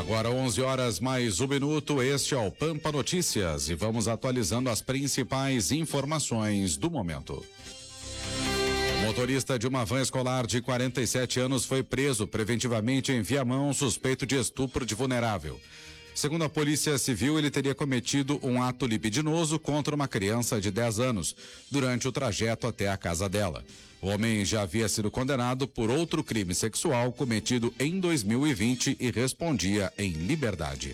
Agora 11 horas mais 1 minuto, este é o Pampa Notícias e vamos atualizando as principais informações do momento. O motorista de uma van escolar de 47 anos foi preso preventivamente em Viamão, suspeito de estupro de vulnerável. Segundo a Polícia Civil, ele teria cometido um ato libidinoso contra uma criança de 10 anos durante o trajeto até a casa dela. O homem já havia sido condenado por outro crime sexual cometido em 2020 e respondia em liberdade.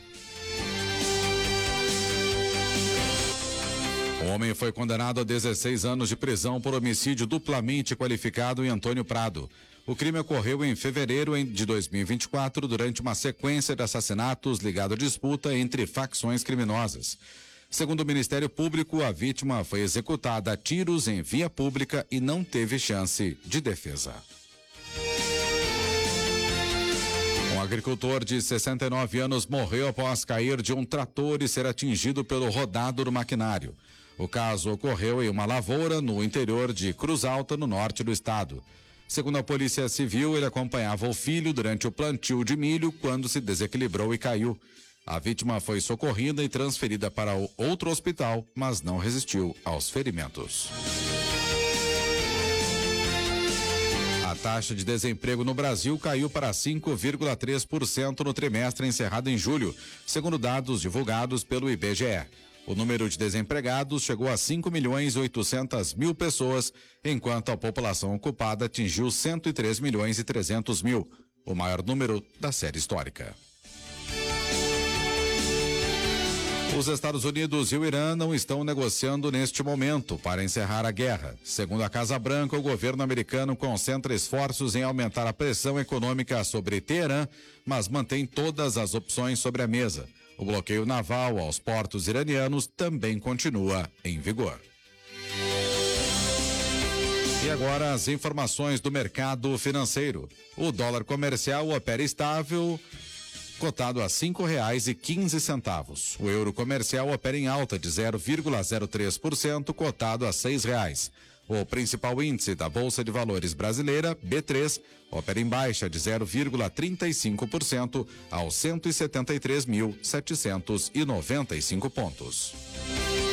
O homem foi condenado a 16 anos de prisão por homicídio duplamente qualificado em Antônio Prado. O crime ocorreu em fevereiro de 2024 durante uma sequência de assassinatos ligado à disputa entre facções criminosas. Segundo o Ministério Público, a vítima foi executada a tiros em via pública e não teve chance de defesa. Um agricultor de 69 anos morreu após cair de um trator e ser atingido pelo rodado do maquinário. O caso ocorreu em uma lavoura no interior de Cruz Alta, no norte do estado. Segundo a Polícia Civil, ele acompanhava o filho durante o plantio de milho quando se desequilibrou e caiu. A vítima foi socorrida e transferida para outro hospital, mas não resistiu aos ferimentos. A taxa de desemprego no Brasil caiu para 5,3% no trimestre encerrado em julho, segundo dados divulgados pelo IBGE. O número de desempregados chegou a 5.800.000 pessoas, enquanto a população ocupada atingiu 103.300.000, o maior número da série histórica. Os Estados Unidos e o Irã não estão negociando neste momento para encerrar a guerra. Segundo a Casa Branca, o governo americano concentra esforços em aumentar a pressão econômica sobre Teherã, mas mantém todas as opções sobre a mesa. O bloqueio naval aos portos iranianos também continua em vigor. E agora as informações do mercado financeiro. O dólar comercial opera estável, cotado a R$5,15. O euro comercial opera em alta de 0,03%, cotado a R$6. O principal índice da Bolsa de Valores brasileira, B3, opera em baixa de 0,35% aos 173.795 pontos.